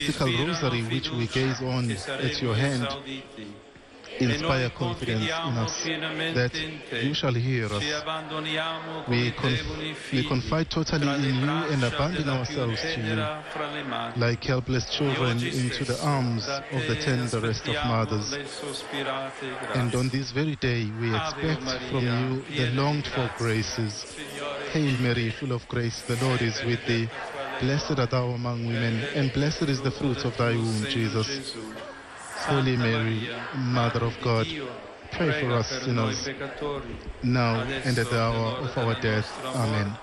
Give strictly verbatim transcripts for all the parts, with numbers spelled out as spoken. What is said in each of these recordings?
mystical rosary which we gaze on at your hand inspire confidence in us that you shall hear us. We, conf we confide totally in you and abandon ourselves to you, like helpless children into the arms of the tenderest of mothers. And on this very day we expect from you the longed-for graces. Hail Mary, full of grace, the Lord is with thee. Blessed art thou among women, and blessed is the fruit of thy womb, Jesus. Holy Mary, Mother of God, pray for us sinners, now and at the hour of our death. Amen.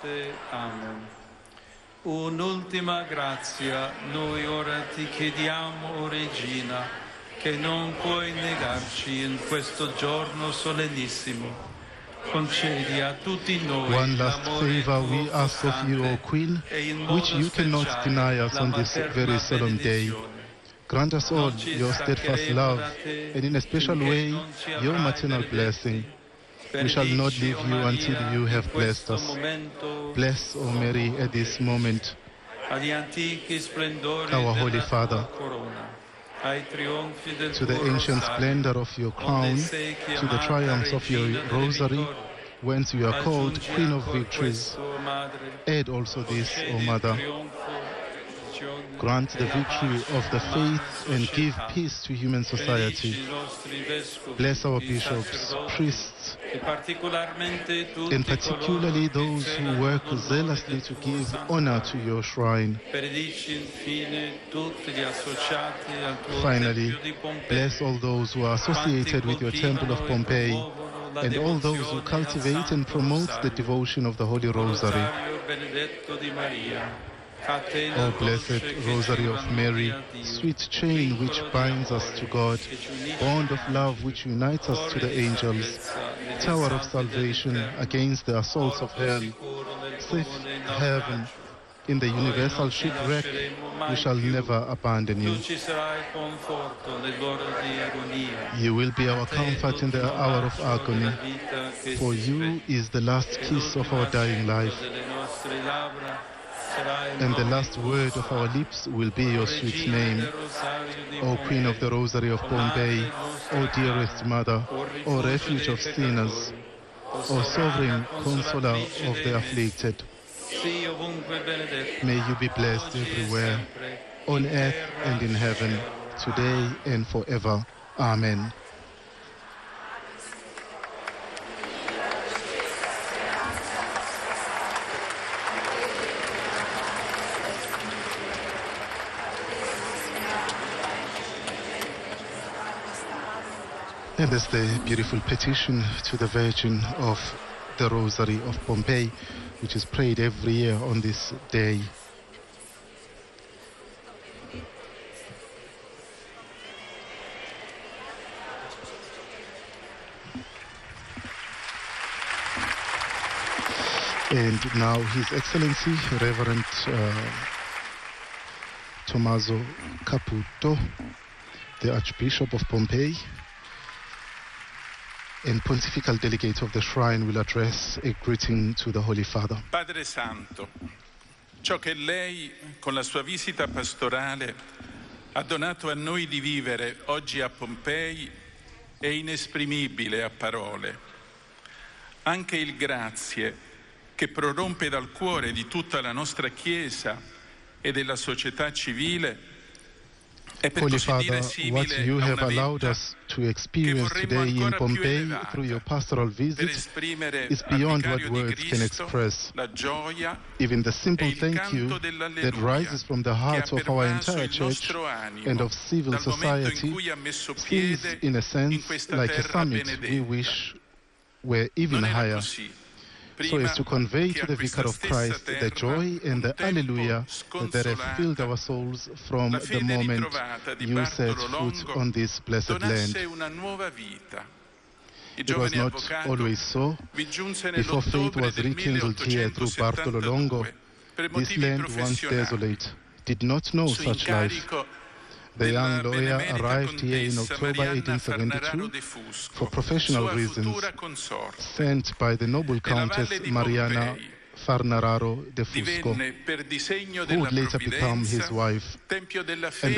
Un'ultima grazia, noi ora ti chiediamo, o Regina, che non puoi negarci in questo giorno solennissimo. Concedi a tutti noi one last favor we ask of you, O Queen, which you cannot deny us on this very solemn day. Grant us all your steadfast love, and in a special way, your maternal blessing. We shall not leave you until you have blessed us. Bless, O Mary, at this moment, our Holy Father, to the ancient splendor of your crown, to the triumphs of your rosary, whence you are called Queen of Victories. Add also this, O Mother. Grant the victory of the faith and give peace to human society. Bless our bishops, priests, and particularly those who work zealously to give honor to your shrine. Finally, bless all those who are associated with your Temple of Pompeii, and all those who cultivate and promote the devotion of the Holy Rosary. O blessed Rosary of Mary, sweet chain which binds us to God, bond of love which unites us to the angels, tower of salvation against the assaults of hell, safe haven in the universal shipwreck, we shall never abandon you. You will be our comfort in the hour of agony, for you is the last kiss of our dying life, and the last word of our lips will be your sweet name. O Queen of the Rosary of Pompeii, O dearest Mother, O refuge of sinners, O sovereign consoler of the afflicted, may you be blessed everywhere, on earth and in heaven, today and forever. Amen. And there's the beautiful petition to the Virgin of the Rosary of Pompeii, which is prayed every year on this day. And now His Excellency, Reverend uh, Tommaso Caputo, the Archbishop of Pompeii, and Pontifical Delegate of the Shrine, will address a greeting to the Holy Father. Padre Santo, ciò che lei con la sua visita pastorale ha donato a noi di vivere oggi a Pompei è inesprimibile a parole. Anche il grazie che prorompe dal cuore di tutta la nostra Chiesa e della società civile. Holy Father, what you have allowed us to experience today in Pompeii through your pastoral visit is beyond what words can express. Even the simple thank you that rises from the heart of our entire church and of civil society seems, in a sense, like a summit we wish were even higher, so as to convey to the Vicar of Christ the joy and the Alleluia that have filled our souls from the moment you set foot on this blessed land. It was not always so. Before faith was rekindled here through Bartolo Longo, this land, once desolate, did not know such life. The young lawyer arrived here in October eighteen seventy-two for professional reasons, sent by the noble Countess Mariana Farnararo de Fusco, divenne per disegno who della would later become his provvidenza wife, tempio della and fede